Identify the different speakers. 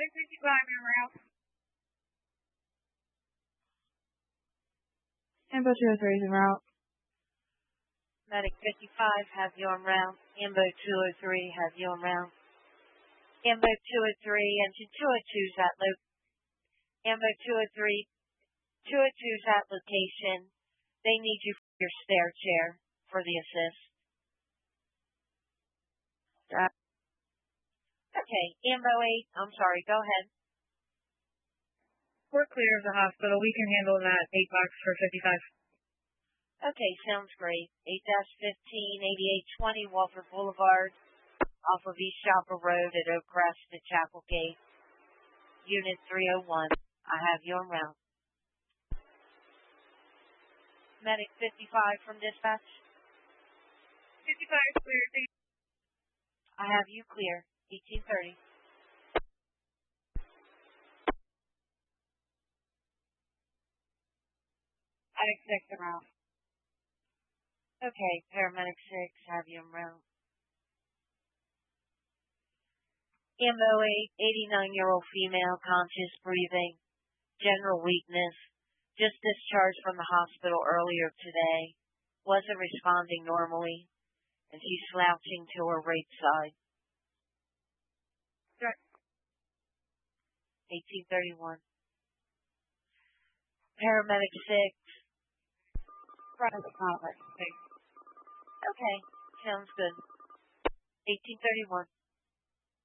Speaker 1: Medic 55 en route.
Speaker 2: Ambo 203 is en route.
Speaker 3: Medic 55, have you en route. Ambo 203, have you en route. Ambo 203, engine 202's at Ambo 203, 202's at location. They need you for your stair chair for the assist. Okay, Ambo 8, I'm sorry, go ahead.
Speaker 1: We're clear of the hospital. We can handle that 8 box for 55.
Speaker 3: Okay, sounds great. 8-15, 8820 Walford Boulevard, off of East Chopper Road at Oak Crest to Chapel Gate. Unit 301, I have you en route. Medic 55 from dispatch.
Speaker 1: 55 clear.
Speaker 3: I have you clear. 1830.
Speaker 1: Medic 6 en route.
Speaker 3: Okay, paramedic 6, have you en route. Ambo 8, 89-year-old female, conscious breathing, general weakness, just discharged from the hospital earlier today, wasn't responding normally, and she's slouching to her right side. 1831. Paramedic 6.
Speaker 1: Front of the complex.
Speaker 3: Okay, sounds good. 1831.